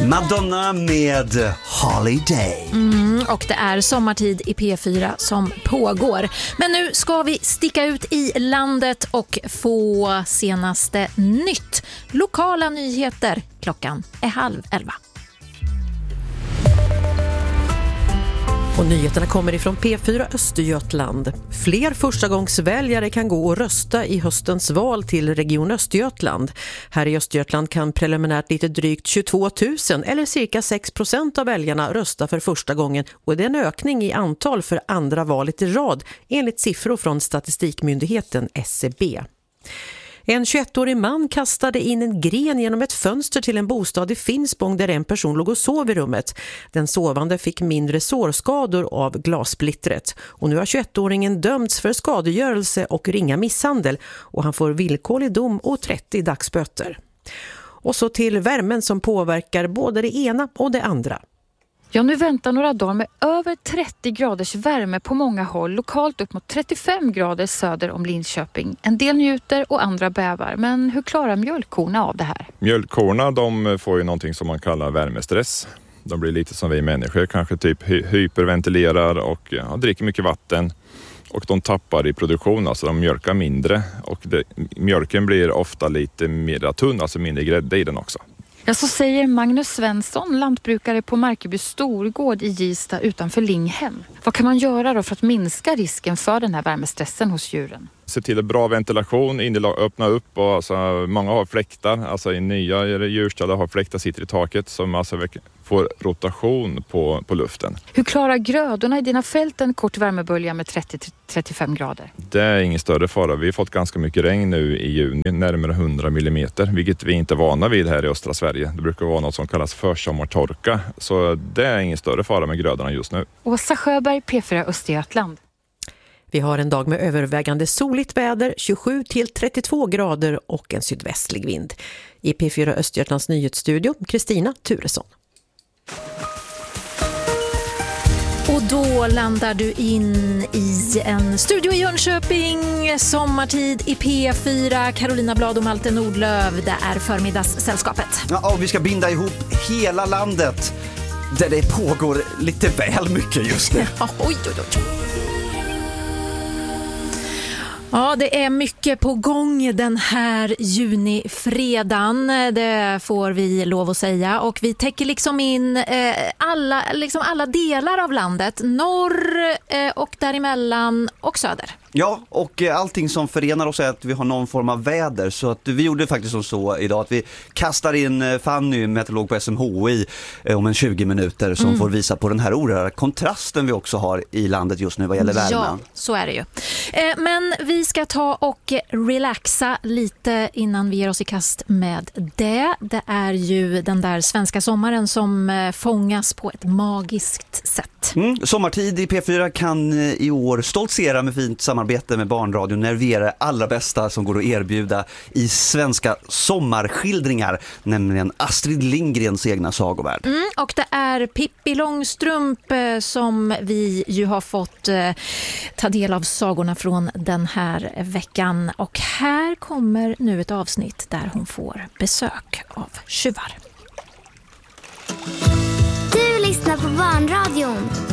Madonna med Holiday. Och det är sommartid i P4 som pågår. Men nu ska vi sticka ut i landet och få senaste nytt. Lokala nyheter. Klockan är 10:30. Och nyheterna kommer ifrån P4 Östergötland. Fler förstagångsväljare kan gå och rösta i höstens val till Region Östergötland. Här i Östergötland kan preliminärt lite drygt 22 000 eller cirka 6% av väljarna rösta för första gången. Och det är en ökning i antal för andra valet i rad enligt siffror från statistikmyndigheten SCB. En 21-årig man kastade in en gren genom ett fönster till en bostad i Finspång där en person låg och sov i rummet. Den sovande fick mindre sårskador av glassplittret. Och nu har 21-åringen dömts för skadegörelse och ringa misshandel. Och han får villkorlig dom och 30 dagsböter. Och så till värmen som påverkar både det ena och det andra. Ja, nu väntar några dagar med över 30 graders värme på många håll. Lokalt upp mot 35 grader söder om Linköping. En del njuter och andra bävar. Men hur klarar mjölkkorna av det här? Mjölkkorna, de får ju någonting som man kallar värmestress. De blir lite som vi människor, kanske typ hyperventilerar och dricker mycket vatten. Och de tappar i produktion, alltså de mjölkar mindre. Och mjölken blir ofta lite mer tunn, alltså mindre grädde i den också. Ja, så säger Magnus Svensson, lantbrukare på Markeby Storgård i Gista utanför Linghem. Vad kan man göra då för att minska risken för den här värmestressen hos djuren? Se till bra ventilation, öppna upp och alltså, många har fläktar, alltså i nya djurstallar har fläktar sitter i taket som alltså får rotation på luften. Hur klarar grödorna i dina fält en kort värmebölja med 30-35 grader? Det är ingen större fara. Vi har fått ganska mycket regn nu i juni, närmare 100 millimeter, vilket vi inte är vana vid här i östra Sverige. Det brukar vara något som kallas försommartorka, så det är ingen större fara med grödorna just nu. Åsa Sjöberg, P4 Östergötland. Vi har en dag med övervägande soligt väder, 27-32 grader och en sydvästlig vind. I P4 Östergötlands nyhetsstudio, Kristina Turesson. Och då landar du in i en studio i Jönköping, sommartid i P4. Carolina Blad och Malte Nordlöv, det är förmiddagssällskapet. Ja, och vi ska binda ihop hela landet där det pågår lite väl mycket just nu. Oj. Ja, det är mycket på gång den här junifredagen, det får vi lov att säga. Och vi täcker liksom in alla delar av landet, norr och däremellan och söder. Ja, och allting som förenar oss är att vi har någon form av väder. Så att vi gjorde faktiskt som så idag att vi kastar in Fanny, meteorolog på SMHI, om en 20 minuter som får visa på den här oerhörda kontrasten vi också har i landet just nu vad gäller värmen. Ja, så är det ju. Men vi ska ta och relaxa lite innan vi ger oss i kast med det. Det är ju den där svenska sommaren som fångas på ett magiskt sätt. Sommartid i P4 kan i år stoltsera med fint samarbete med Barnradio när vi är det allra bästa som går att erbjuda i svenska sommarskildringar, nämligen Astrid Lindgrens egna sagovärld. Och det är Pippi Långstrump som vi ju har fått ta del av sagorna från den här veckan. Och här kommer nu ett avsnitt där hon får besök av tjuvar. Du lyssnar på Barnradion.